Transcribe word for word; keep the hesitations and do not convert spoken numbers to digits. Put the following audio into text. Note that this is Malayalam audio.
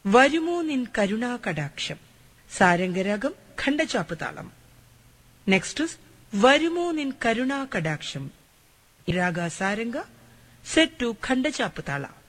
വരുമോ നിൻ കരുണാ കടാക്ഷം. സാരംഗരാഗം ഖണ്ഡചാപ്പ് താളം. നെക്സ്റ്റ് വരുമോ നിൻ കരുണാ കടാക്ഷം. രാഗ സാരംഗ സെറ്റ് ടു ഖണ്ഡചാപ്പ് താള.